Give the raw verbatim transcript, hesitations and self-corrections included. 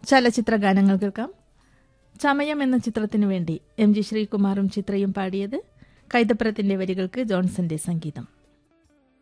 ചലച്ചിത്ര ഗാനങ്ങൾ കേൾക്കാം. ചമയം എന്ന ചിത്രത്തിനു വേണ്ടി എം ജി ശ്രീകുമാറും ചിത്രയും പാടിയത്. കൈതപ്രത്തിന്റെ വരികൾക്ക് ജോൺസന്റെ സംഗീതം.